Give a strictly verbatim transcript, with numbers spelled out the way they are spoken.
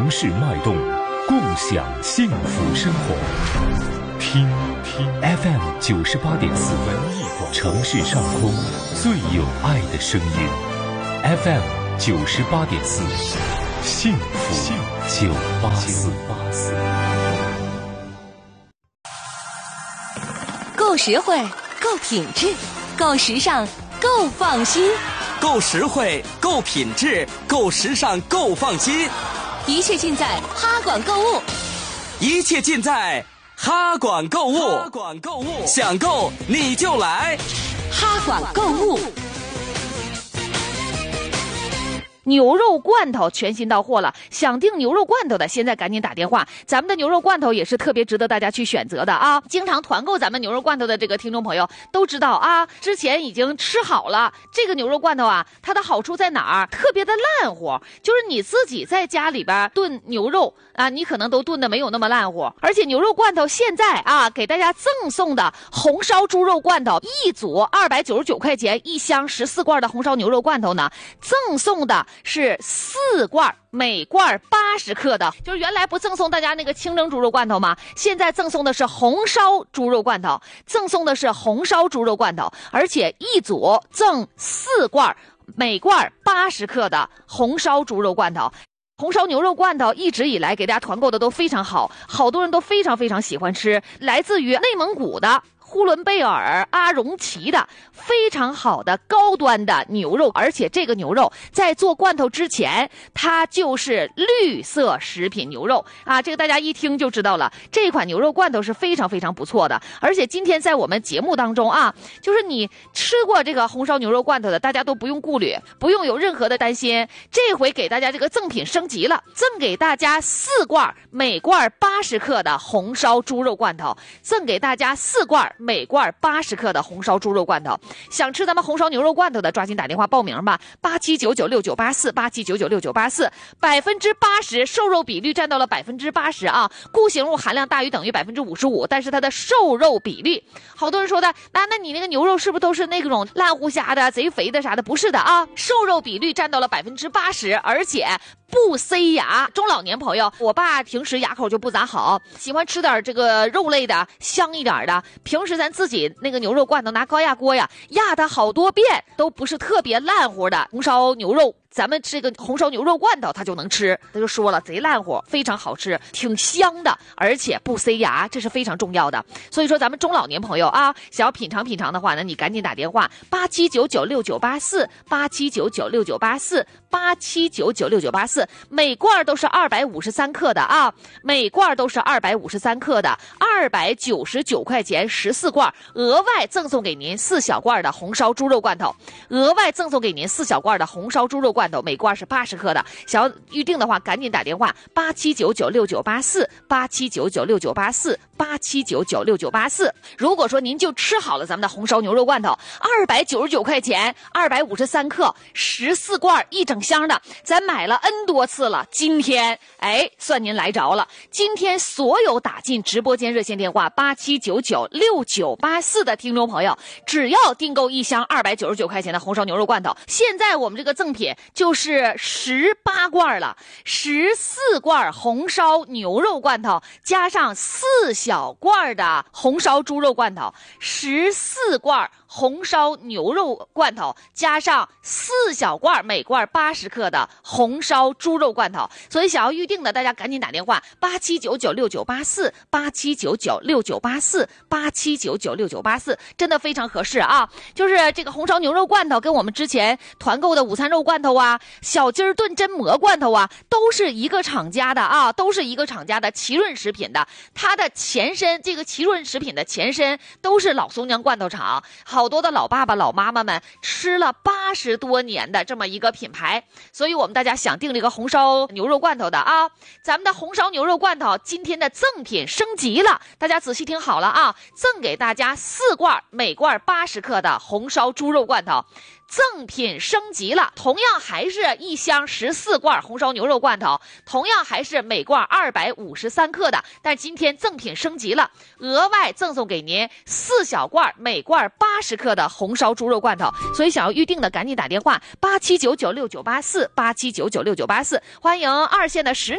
城市脉动，共享幸福生活。听听 F M 九十八点四，文艺广城市上空最有爱的声音。F M 九十八点四，幸福九八四。 够实惠，够品质，够时尚，够放心。 够实惠，够品质，够时尚，够放心。 一切尽在哈管购物， 一切尽在哈管购物。哈管购物，想购你就来哈管购物。 牛肉罐头全新到货了，想订牛肉罐头的现在赶紧打电话，咱们的牛肉罐头也是特别值得大家去选择的啊！经常团购咱们牛肉罐头的这个听众朋友都知道啊，之前已经吃好了这个牛肉罐头啊，它的好处在哪儿？特别的烂乎，就是你自己在家里边炖牛肉啊，你可能都炖的没有那么烂乎。而且牛肉罐头现在啊，给大家赠送的红烧猪肉罐头一组二百九十九块钱一箱十四罐的红烧牛肉罐头呢，赠送的是四罐，每罐八十克的，就是原来不赠送大家那个清蒸猪肉罐头吗？现在赠送的是红烧猪肉罐头，赠送的是红烧猪肉罐头，而且一组赠四罐，每罐八十克的红烧猪肉罐头。红烧牛肉罐头一直以来给大家团购的都非常好，好多人都非常非常喜欢吃，来自于内蒙古的呼伦贝尔阿荣旗的非常好的高端的牛肉，而且这个牛肉在做罐头之前它就是绿色食品牛肉啊，这个大家一听就知道了，这款牛肉罐头是非常非常不错的。而且今天在我们节目当中啊，就是你吃过这个红烧牛肉罐头的大家都不用顾虑，不用有任何的担心，这回给大家这个赠品升级了，赠给大家四罐每罐八十克的红烧猪肉罐头，赠给大家四罐每罐八十克的红烧猪肉罐头。想吃咱们红烧牛肉罐头的抓紧打电话报名吧，八七九九六九八四，八七九九六九八四，百分之八十瘦肉比率占到了百分之八十啊，固形物含量大于等于百分之五十五，但是它的瘦肉比率，好多人说的那那你那个牛肉是不是都是那种烂乎瞎的贼肥的啥的？不是的啊，瘦肉比率占到了百分之八十，而且不塞牙。中老年朋友，我爸平时牙口就不咋好，喜欢吃点这个肉类的香一点的，平时咱自己那个牛肉罐头拿高压锅呀压它好多遍都不是特别烂乎的红烧牛肉，咱们这个红烧牛肉罐头他就能吃，他就说了贼烂乎，非常好吃，挺香的，而且不塞牙，这是非常重要的。所以说咱们中老年朋友啊，想要品尝品尝的话呢，你赶紧打电话八七九九六九八四，八七九九六九八四，八七九九六九八四，每罐都是二百五十三克的啊，每罐都是二百五十三克的，二百九十九块钱十四罐，额外赠送给您四小罐的红烧猪肉罐头，额外赠送给您四小罐的红烧猪肉罐头，每罐是八十克的。想要预定的话赶紧打电话八七九九六九八四，八七九九六九八四，八七九九六九八四。如果说您就吃好了咱们的红烧牛肉罐头，二百九十九块钱，二百五十三克，十四罐一整箱的，咱买了 N 多次了，今天哎算您来着了。今天所有打进直播间热线电话八七九九六九八四的听众朋友，只要订购一箱二百九十九块钱的红烧牛肉罐头，现在我们这个赠品就是十八罐了，十四罐红烧牛肉罐头加上四小罐的红烧猪肉罐头，十四罐红烧牛肉罐头加上四小罐，每罐八十克的红烧猪肉罐头。所以想要预定的大家赶紧打电话八七九九六九八四，八七九九六九八四，八七九九六九八四，真的非常合适啊！就是这个红烧牛肉罐头跟我们之前团购的午餐肉罐头啊、小鸡儿炖榛蘑罐头啊，都是一个厂家的啊，都是一个厂家的奇润食品的。它的前身，这个奇润食品的前身都是老松江罐头厂，好多的老爸爸老妈妈们吃了八十多年的这么一个品牌。所以我们大家想订这个红烧牛肉罐头的啊，咱们的红烧牛肉罐头今天的赠品升级了，大家仔细听好了啊，赠给大家四罐，每罐八十克的红烧猪肉罐头。赠品升级了，同样还是一箱十四罐红烧牛肉罐头，同样还是每罐二百五十三克的，但今天赠品升级了，额外赠送给您四小罐，每罐八十克的红烧猪肉罐头。所以想要预定的赶紧打电话八七九九六九八四，八七九九六九八四，欢迎二线的十